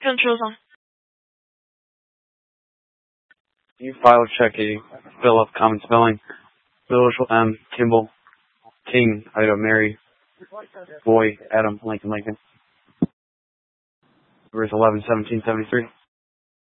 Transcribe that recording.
Controls on. You file check a bill of common spelling. Village M. Kimball. King. Ida. Mary. Boy. Adam. Lincoln. Verse 11, 1773.